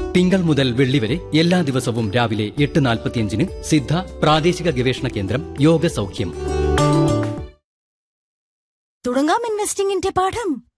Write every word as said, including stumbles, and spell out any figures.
തിങ്കൾ മുതൽ വെള്ളി വരെ എല്ലാ ദിവസവും രാവിലെ എട്ട് നാൽപ്പത്തിയഞ്ചിന് സിദ്ധ പ്രാദേശിക ഗവേഷണ കേന്ദ്രം യോഗ സൗഖ്യം. തുടങ്ങാം ഇൻവെസ്റ്റിംഗിന്റെ പാഠം.